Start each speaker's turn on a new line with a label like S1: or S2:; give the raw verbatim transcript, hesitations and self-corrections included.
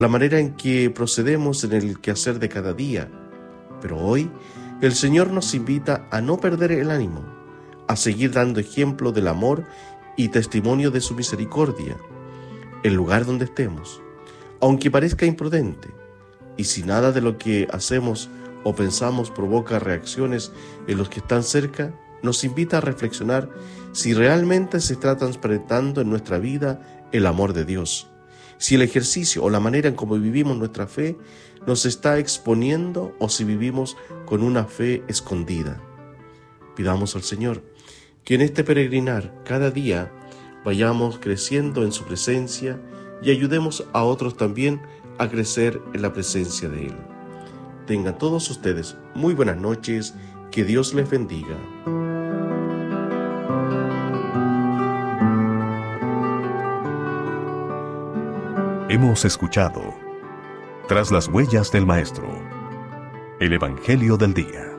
S1: la manera en que procedemos en el quehacer de cada día. Pero hoy el Señor nos invita a no perder el ánimo, a seguir dando ejemplo del amor y testimonio de su misericordia, el lugar donde estemos, aunque parezca imprudente, y si nada de lo que hacemos o pensamos provoca reacciones en los que están cerca, nos invita a reflexionar si realmente se está transparentando en nuestra vida el amor de Dios, si el ejercicio o la manera en cómo vivimos nuestra fe nos está exponiendo o si vivimos con una fe escondida. Pidamos al Señor que en este peregrinar cada día vayamos creciendo en su presencia y ayudemos a otros también a crecer en la presencia de Él. Tengan todos ustedes muy buenas noches, que Dios les bendiga.
S2: Hemos escuchado Tras las huellas del Maestro, el Evangelio del Día.